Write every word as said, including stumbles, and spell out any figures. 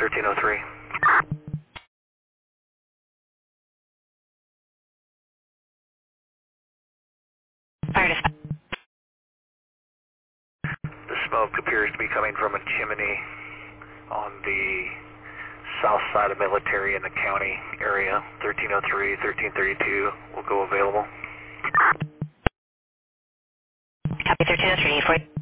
thirteen oh three. Fire dispatch. The smoke appears to be coming from a chimney on the south side of Military in the county area. thirteen oh three, thirteen thirty-two will go available. Copy thirteen oh three, four.